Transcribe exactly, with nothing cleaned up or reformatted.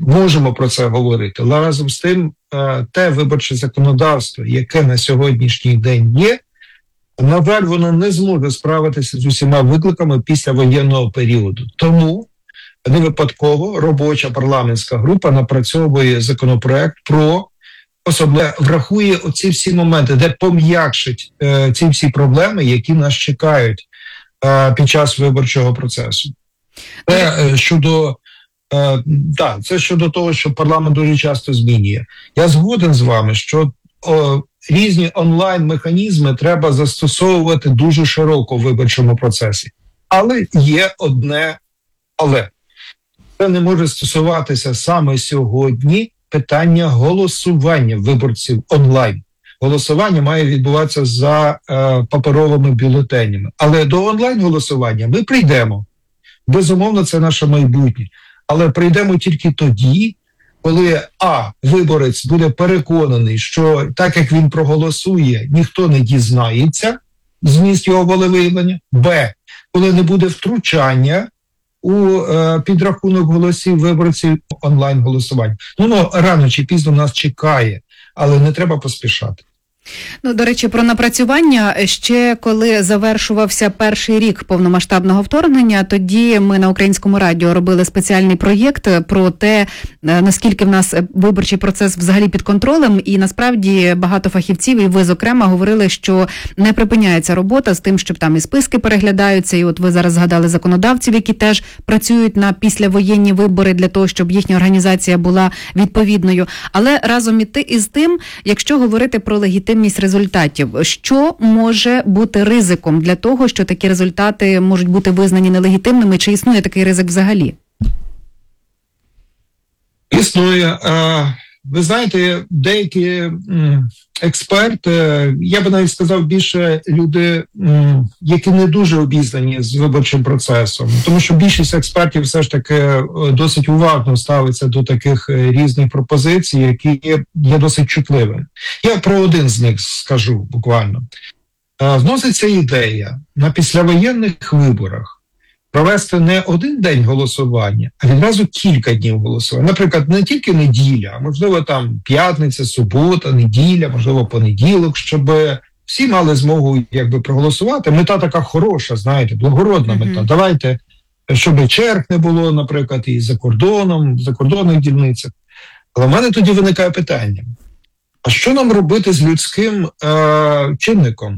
можемо про це говорити. Але разом з тим, те виборче законодавство, яке на сьогоднішній день є, на жаль, воно не зможе справитися з усіма викликами після воєнного періоду. Тому не випадково робоча парламентська група напрацьовує законопроект про, особливо врахує оці всі моменти, де пом'якшить е, ці всі проблеми, які нас чекають е, під час виборчого процесу. Це е, щодо е, да, це щодо того, що парламент дуже часто змінює. Я згоден з вами, що о, різні онлайн-механізми треба застосовувати дуже широко в виборчому процесі. Але є одне але. Це не може стосуватися саме сьогодні питання голосування виборців онлайн. Голосування має відбуватися за е, паперовими бюлетенями. Але до онлайн-голосування ми прийдемо. Безумовно, це наше майбутнє. Але прийдемо тільки тоді, коли а. виборець буде переконаний, що так як він проголосує, ніхто не дізнається зміст його волевиявлення, б. коли не буде втручання у е, підрахунок голосів виборців онлайн-голосування. Ну, ну, рано чи пізно нас чекає, але не треба поспішати. Ну, до речі, про напрацювання. Ще коли завершувався перший рік повномасштабного вторгнення, тоді ми на Українському радіо робили спеціальний проєкт про те, наскільки в нас виборчий процес взагалі під контролем, і насправді багато фахівців, і ви, зокрема, говорили, що не припиняється робота з тим, щоб там і списки переглядаються, і от ви зараз згадали законодавців, які теж працюють на післявоєнні вибори для того, щоб їхня організація була відповідною. Але разом із тим, якщо говорити про легітимність результатів, що може бути ризиком для того, що такі результати можуть бути визнані нелегітимними, чи існує такий ризик взагалі? Існує. Ви знаєте, деякі експерти, я би навіть сказав більше люди, які не дуже обізнані з виборчим процесом, тому що більшість експертів все ж таки досить уважно ставиться до таких різних пропозицій, які є, є досить чутливими. Я про один з них скажу буквально. Вноситься ідея на післявоєнних виборах провести не один день голосування, а відразу кілька днів голосування. Наприклад, не тільки неділя, а можливо там п'ятниця, субота, неділя, можливо понеділок, щоб всі мали змогу якби проголосувати. Мета така хороша, знаєте, благородна mm-hmm. мета. Давайте, щоб черг не було, наприклад, і за кордоном, в закордонних дільницях. Але в мене тоді виникає питання, а що нам робити з людським е- чинником?